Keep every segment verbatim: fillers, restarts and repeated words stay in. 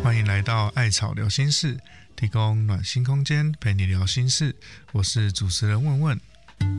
欢迎来到艾草聊心事，提供暖心空间陪你聊心事，我是主持人问问。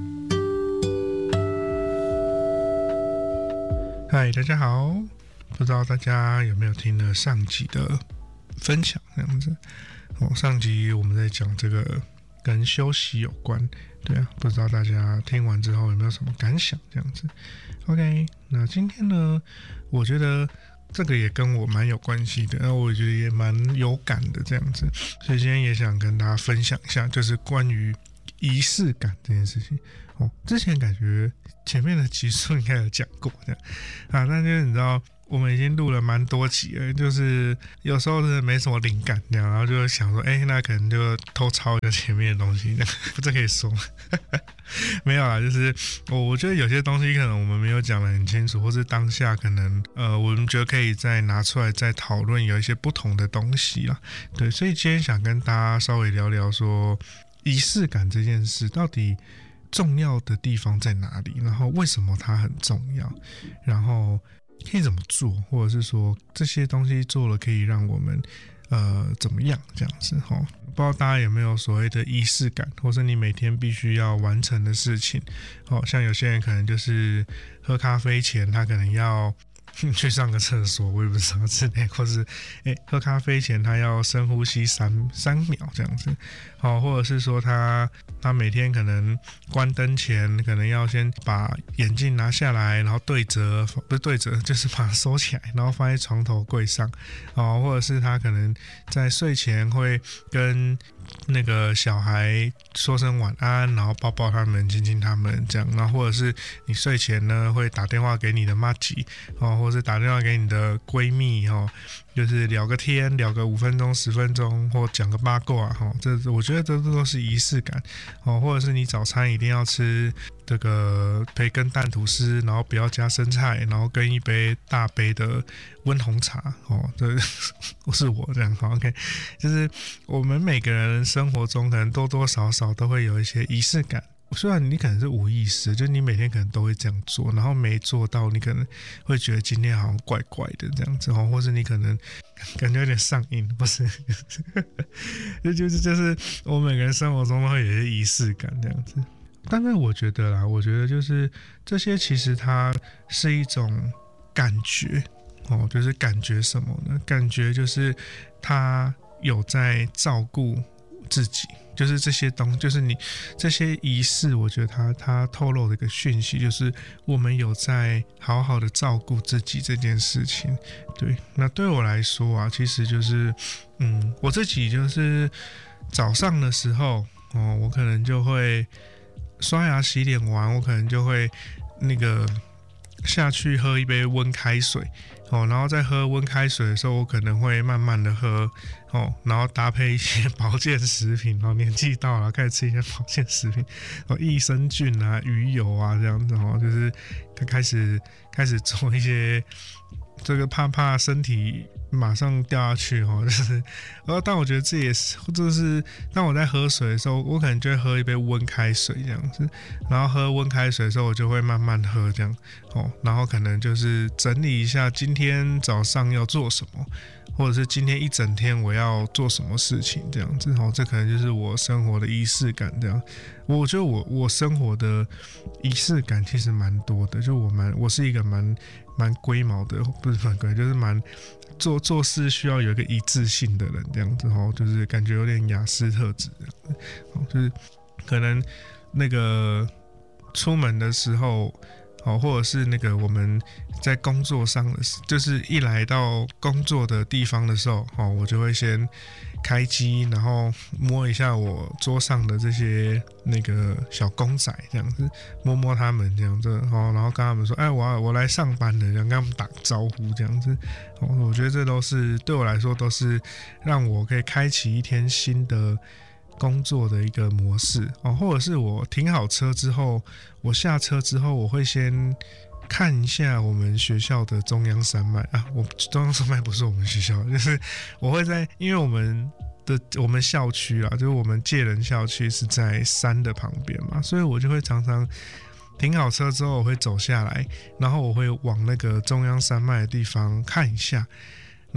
嗨，大家好，不知道大家有没有听了上集的分享这样子、哦、上集我们在讲这个跟休息有关，对啊，不知道大家听完之后有没有什么感想这样子。 OK， 那今天呢，我觉得这个也跟我蛮有关系的，那我觉得也蛮有感的这样子，所以今天也想跟大家分享一下，就是关于仪式感这件事情。哦，之前感觉前面的集数应该有讲过这样啊，但就是你知道，我们已经录了蛮多集了，就是有时候是没什么灵感这样，然后就想说，哎、欸，那可能就偷抄一个前面的东西，这样这可以说吗？没有啦，就是我我觉得有些东西可能我们没有讲得很清楚，或是当下可能呃我们觉得可以再拿出来再讨论，有一些不同的东西啦。对，所以今天想跟大家稍微聊聊说仪式感这件事到底重要的地方在哪里，然后为什么它很重要，然后可以怎么做，或者是说这些东西做了可以让我们呃怎么样这样子齁。不知道大家有没有所谓的仪式感，或是你每天必须要完成的事情。哦，像有些人可能就是喝咖啡前他可能要去上个厕所，我也不知道之类，或是哎、欸、喝咖啡前他要深呼吸三三秒这样子。好，或者是说他他每天可能关灯前可能要先把眼镜拿下来，然后对折，不是对折，就是把它收起来，然后放在床头柜上。哦，或者是他可能在睡前会跟那个小孩说声晚安，然后抱抱他们，亲亲他们这样。然后或者是你睡前呢会打电话给你的麻吉，哦，或者是打电话给你的闺蜜，哦，就是聊个天，聊个五分钟、十分钟，或讲个八卦，哈，这我觉得这都是仪式感，哦，或者是你早餐一定要吃这个培根蛋吐司，然后不要加生菜，然后跟一杯大杯的温红茶，哦，这是我这样，好 ，OK， 就是我们每个人生活中可能多多少少都会有一些仪式感。虽然你可能是无意识，就你每天可能都会这样做，然后没做到，你可能会觉得今天好像怪怪的这样子，或是你可能感觉有点上瘾，不是？就就是就是我们每个人生活中都会有一些仪式感这样子。但是我觉得啦，我觉得就是这些其实它是一种感觉哦，就是感觉什么呢？感觉就是他有在照顾自己。就是这些东西，就是你这些仪式，我觉得它它透露的一个讯息，就是我们有在好好的照顾自己这件事情。对，那对我来说啊，其实就是，嗯，我自己就是早上的时候，哦，我可能就会刷牙洗脸完，我可能就会那个下去喝一杯温开水。哦，然后在喝温开水的时候，我可能会慢慢的喝，哦，然后搭配一些保健食品，然后年纪到了开始吃一些保健食品，哦，益生菌啊、鱼油啊这样子，哦，就是开始开始做一些这个怕怕身体马上掉下去，哦，就是，然后但我觉得这也是，就是当我在喝水的时候，我可能就会喝一杯温开水这样子，然后喝温开水的时候，我就会慢慢喝这样，哦，然后可能就是整理一下今天早上要做什么，或者是今天一整天我要做什么事情这样子，哦，这可能就是我生活的仪式感这样。我觉得我我生活的仪式感其实蛮多的，就我蛮我是一个蛮蛮龟毛的，不是蛮龟，就是蛮做做事需要有一个一致性的人这样子，哦，就是感觉有点雅思特质这样子，哦，就是可能那个出门的时候。哦，或者是那个我们在工作上的，就是一来到工作的地方的时候，哦，我就会先开机，然后摸一下我桌上的这些那个小公仔，这样子摸摸他们这样子，哦，然后跟他们说，哎，我要我来上班了，这样跟他们打招呼这样子，哦，我觉得这都是对我来说都是让我可以开启一天新的工作的一个模式，哦，或者是我停好车之后，我下车之后，我会先看一下我们学校的中央山脉啊，我中央山脉不是我们学校，就是我会在，因为我们的我们校区啊，就是我们介仁校区是在山的旁边嘛，所以我就会常常停好车之后，我会走下来，然后我会往那个中央山脉的地方看一下。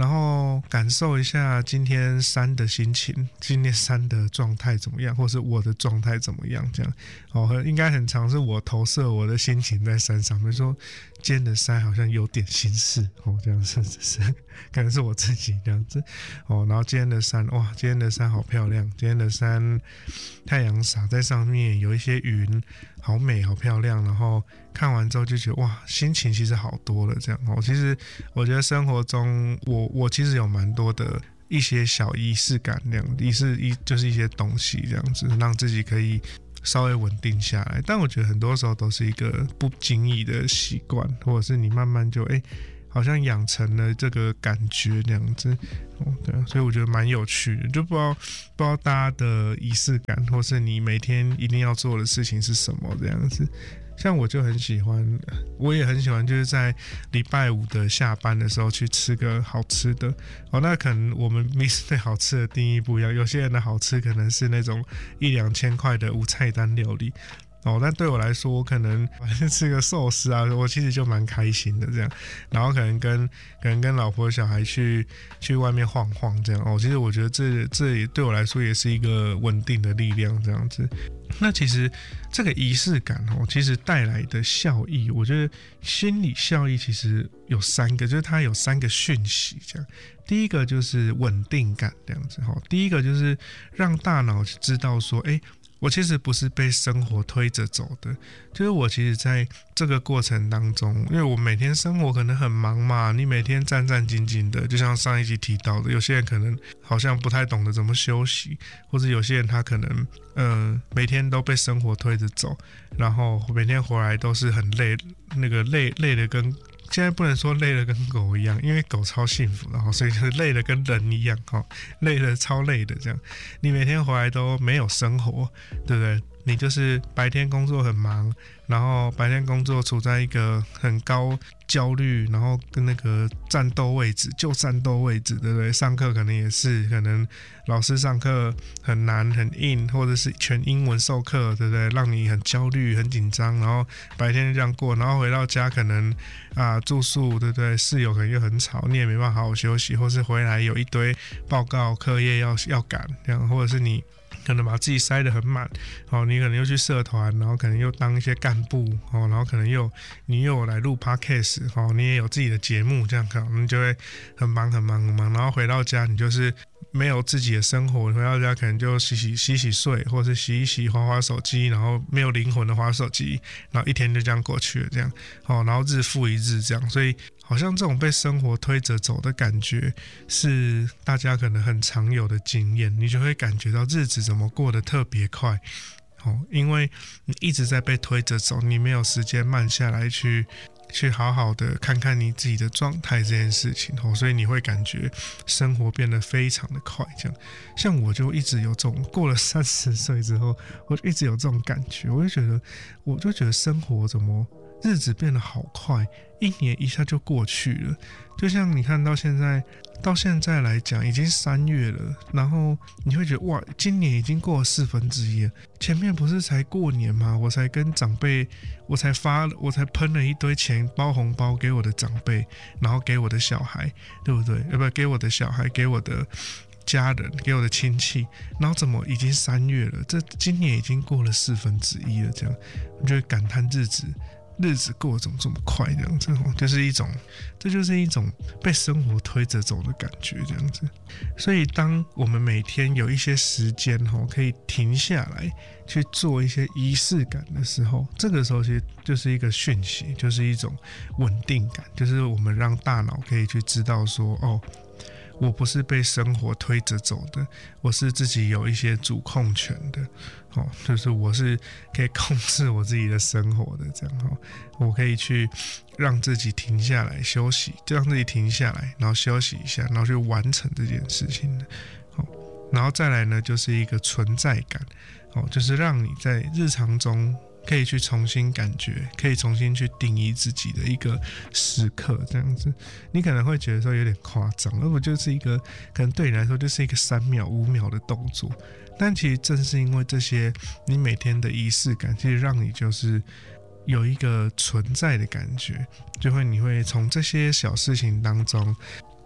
然后感受一下今天山的心情，今天山的状态怎么样，或是我的状态怎么样，这样哦，应该很常是我投射我的心情在山上，比如说今天的山好像有点心事哦，这样是是可能是我自己这样子哦，然后今天的山哇，今天的山好漂亮，今天的山太阳洒在上面，有一些云，好美好漂亮，然后看完之后就觉得哇，心情其实好多了这样哦。其实我觉得生活中我我其实有蛮多的一些小仪式感，这样仪式一就是一些东西这样子，让自己可以稍微稳定下来。但我觉得很多时候都是一个不经意的习惯，或者是你慢慢就哎、欸，好像养成了这个感觉这样子哦，对啊，所以我觉得蛮有趣的，就不知道不知道大家的仪式感，或是你每天一定要做的事情是什么这样子。像我就很喜欢，我也很喜欢，就是在礼拜五的下班的时候去吃个好吃的哦。那可能我们彼此对好吃的定义不一样，有些人的好吃可能是那种一两千块的无菜单料理。哦，但对我来说，我可能反正吃个寿司啊，我其实就蛮开心的这样。然后可能跟可能跟老婆小孩去去外面晃晃这样哦。其实我觉得这这也对我来说也是一个稳定的力量这样子。那其实这个仪式感哦，其实带来的效益，我觉得心理效益其实有三个，就是它有三个讯息这样。第一个就是稳定感这样子哈。第一个就是让大脑知道说，哎、欸。我其实不是被生活推着走的，就是我其实在这个过程当中，因为我每天生活可能很忙嘛，你每天战战兢兢的，就像上一集提到的，有些人可能好像不太懂得怎么休息，或者有些人他可能呃每天都被生活推着走，然后每天回来都是很累，那个累累的跟。现在不能说累的跟狗一样，因为狗超幸福的，所以就是累的跟人一样，累的超累的这样。你每天回来都没有生活，对不对？你就是白天工作很忙，然后白天工作处在一个很高焦虑，然后跟那个战斗位置，就战斗位置，对不对？上课可能也是，可能老师上课很难很硬，或者是全英文授课，对不对？让你很焦虑很紧张，然后白天就这样过，然后回到家可能啊、呃、住宿，对不对？室友可能又很吵，你也没办法好好休息，或是回来有一堆报告课业要要赶，这样，或者是你可能把自己塞得很满，哦，你可能又去社团，然后可能又当一些干部，哦，然后可能又你又有来录 podcast， 哦，你也有自己的节目，这样可能你就会很忙很忙很忙，然后回到家你就是没有自己的生活，回到家可能就洗洗洗洗睡，或是洗一洗滑滑手机，然后没有灵魂的滑手机，然后一天就这样过去了，这样，哦，然后日复一日这样，所以好像这种被生活推着走的感觉是大家可能很常有的经验，你就会感觉到日子怎么过得特别快，哦，因为你一直在被推着走，你没有时间慢下来去去好好的看看你自己的状态这件事情，哦，所以你会感觉生活变得非常的快，这样。像我就一直有这种，过了三十岁之后，我就一直有这种感觉，我就觉得，我就觉得生活怎么日子变得好快，一年一下就过去了。就像你看到现在，到现在来讲，已经三月了，然后你会觉得哇，今年已经过了四分之一了。前面不是才过年吗？我才跟长辈，我才发，我才喷了一堆钱包红包给我的长辈，然后给我的小孩，对不对？呃，不，给我的小孩，给我的家人，给我的亲戚，然后怎么已经三月了？这今年已经过了四分之一了，这样，我就会感叹日子。日子过得怎么这么快，这样子，就是一种，这就是一种被生活推着走的感觉，这样子。所以，当我们每天有一些时间可以停下来去做一些仪式感的时候，这个时候其实就是一个讯息，就是一种稳定感，就是我们让大脑可以去知道说，哦，我不是被生活推着走的，我是自己有一些主控权的，哦，就是我是可以控制我自己的生活的，这样，哦，我可以去让自己停下来休息，就让自己停下来，然后休息一下，然后去完成这件事情的，哦，然后再来呢，就是一个存在感，哦，就是让你在日常中可以去重新感觉，可以重新去定义自己的一个时刻，这样子。你可能会觉得说有点夸张，而不就是一个可能对你来说就是一个三秒、五秒的动作，但其实正是因为这些你每天的仪式感，其实让你就是有一个存在的感觉，就会你会从这些小事情当中，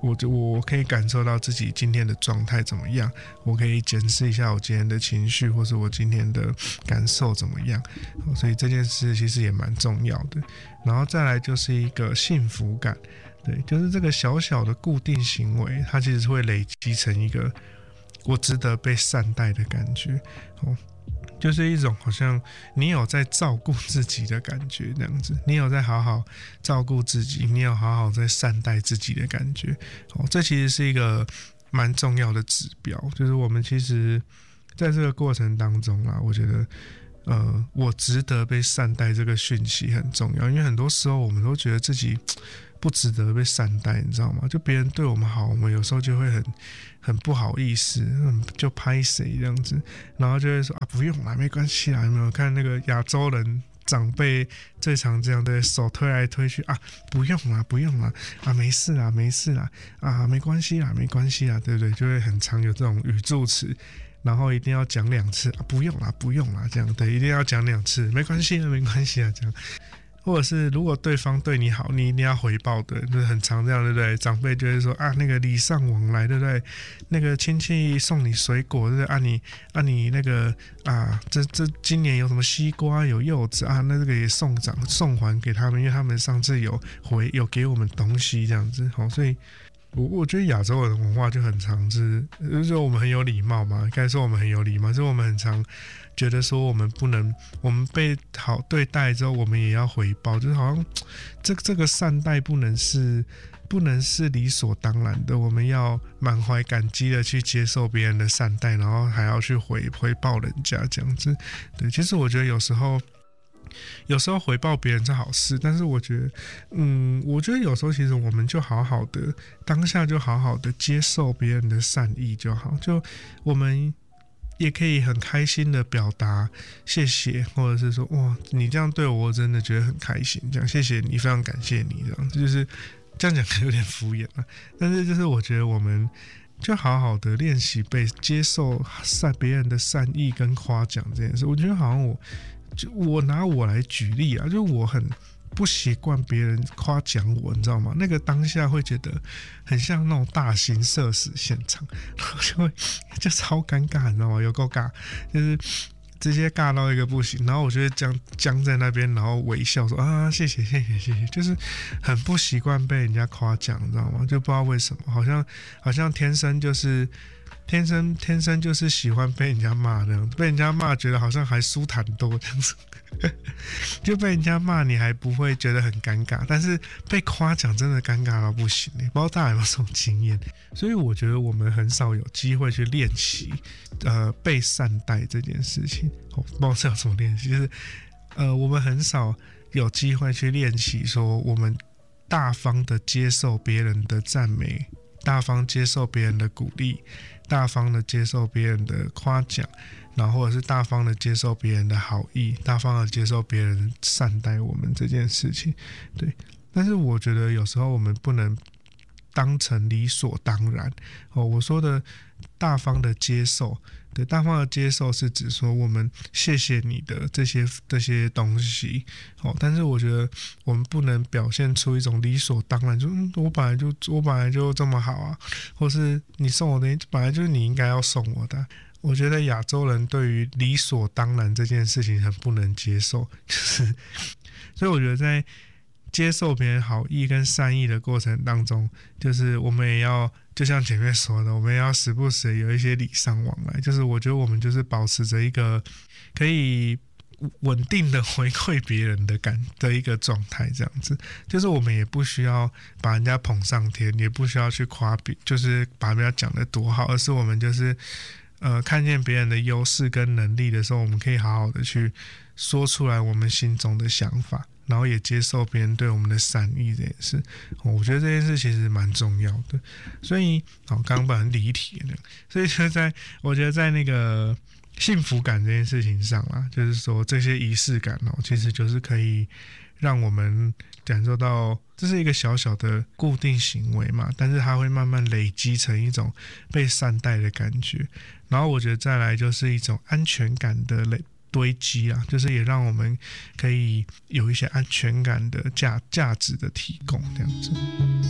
我就我可以感受到自己今天的状态怎么样，我可以检视一下我今天的情绪，或是我今天的感受怎么样。所以这件事其实也蛮重要的。然后再来就是一个幸福感，对，就是这个小小的固定行为，它其实会累积成一个我值得被善待的感觉。哦，就是一种好像你有在照顾自己的感觉，这样子，你有在好好照顾自己，你有好好在善待自己的感觉。哦，这其实是一个蛮重要的指标，就是我们其实在这个过程当中啊，我觉得呃，我值得被善待这个讯息很重要，因为很多时候我们都觉得自己不值得被善待，你知道吗？就别人对我们好，我们有时候就会很很不好意思，嗯，就拍谁这样子，然后就会说啊，不用啦，没关系啦。有没有看那个亚洲人长辈最常这样的手推来推去啊，不用啦，不用啦，啊，没事啦，没事啦，啊，没关系啦，没关系啦，对不对？就会很常有这种语助词。然后一定要讲两次啊，不用啦，不用啦，这样对，一定要讲两次，没关系啊，没关系啊，这样。或者是如果对方对你好，你一定要回报的，就是很常这样，对不对？长辈就会说啊，那个礼尚往来，对不对？那个亲戚送你水果，对不对？啊你啊你那个啊，这这今年有什么西瓜有柚子啊，那这个也送长送还给他们，因为他们上次有回有给我们东西这样子，好，所以。我我觉得亚洲人的文化就很常是，就是说我们很有礼貌嘛，该说我们很有礼貌，就是我们很常觉得说我们不能，我们被好对待之后，我们也要回报，就是好像这这个善待不能是不能是理所当然的，我们要满怀感激的去接受别人的善待，然后还要去回回报人家这样子。对，其实我觉得有时候。有时候回报别人是好事，但是我觉得，嗯，我觉得有时候其实我们就好好的当下就好好的接受别人的善意就好，就我们也可以很开心的表达谢谢，或者是说哇，你这样对我，我真的觉得很开心，这样谢谢你，非常感谢你，这样就是这样讲有点敷衍了，但是就是我觉得我们。就好好的练习被接受善别人的善意跟夸奖这件事，我觉得好像我，就我拿我来举例啊，就我很不习惯别人夸奖我，你知道吗？那个当下会觉得很像那种大型社死现场，然后就会就超尴尬，你知道吗？有够尬，就是。直接尬到一个不行，然后我就会僵僵在那边，然后微笑说啊谢谢谢谢谢谢，就是很不习惯被人家夸奖，你知道吗？就不知道为什么，好像好像天生就是天生天生就是喜欢被人家骂那样，被人家骂觉得好像还舒坦多这样子，就被人家骂你还不会觉得很尴尬，但是被夸奖真的尴尬到不行，不知道大家有没有这种经验？所以我觉得我们很少有机会去练习，呃，被善待这件事情。我不知道是要怎么练习，就是呃，我们很少有机会去练习，说我们大方的接受别人的赞美，大方接受别人的鼓励，大方的接受别人的夸奖，然后或者是大方的接受别人的好意，大方的接受别人善待我们这件事情。对，但是我觉得有时候我们不能当成理所当然。哦，我说的大方的接受，对，大方的接受是指说我们谢谢你的这些这些东西，哦，但是我觉得我们不能表现出一种理所当然，就、嗯、我本来就我本来就这么好啊，或是你送我的本来就是你应该要送我的。我觉得亚洲人对于理所当然这件事情很不能接受，就是所以我觉得在接受别人好意跟善意的过程当中，就是我们也要就像前面说的，我们也要时不时有一些礼尚往来，就是我觉得我们就是保持着一个可以稳定的回馈别人的感的一个状态，这样子，就是我们也不需要把人家捧上天，也不需要去夸别，就是把人家讲得多好，而是我们就是呃看见别人的优势跟能力的时候，我们可以好好的去说出来我们心中的想法。然后也接受别人对我们的善意这件事，哦，我觉得这件事其实蛮重要的。所以，哦，刚刚不很离题了，所以就在我觉得在那个幸福感这件事情上啊，就是说这些仪式感哦，其实就是可以让我们感受到这是一个小小的固定行为嘛，但是它会慢慢累积成一种被善待的感觉。然后我觉得再来就是一种安全感的累。堆积啊，就是也让我们可以有一些安全感的价价值的提供，这样子。